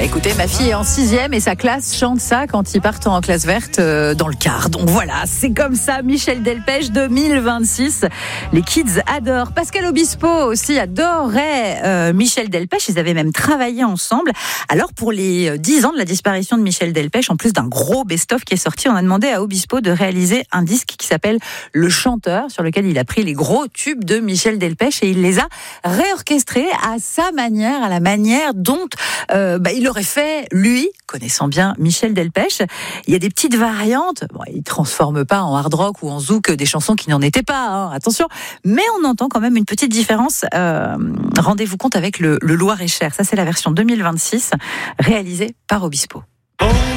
Écoutez, ma fille est en 6e et sa classe chante ça quand ils partent en classe verte dans le car. Donc voilà, c'est comme ça, Michel Delpech 2026. Les kids adorent. Pascal Obispo aussi adorait Michel Delpech. Ils avaient même travaillé ensemble. Alors pour les 10 ans de la disparition de Michel Delpech, en plus d'un gros best-of qui est sorti, on a demandé à Obispo de réaliser un disque qui s'appelle Le Chanteur, sur lequel il a pris les gros tubes de Michel Delpech et il les a réorchestrés à sa manière, à la manière dont il aurait fait, lui, connaissant bien Michel Delpech. Il y a des petites variantes. Bon, il ne transforme pas en hard rock ou en zouk des chansons qui n'en étaient pas, hein, attention. Mais on entend quand même une petite différence. Rendez-vous compte avec le Loir-et-Cher. Ça, c'est la version 2026, réalisée par Obispo.